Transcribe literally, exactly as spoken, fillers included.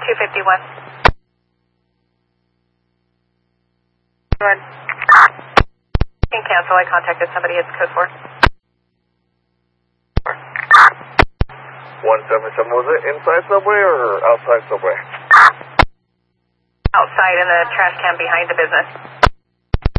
two fifty-one. Good. Can cancel. I contacted somebody. It's code four. one seven seven, was it inside subway or outside subway? Outside in the trash can behind the business.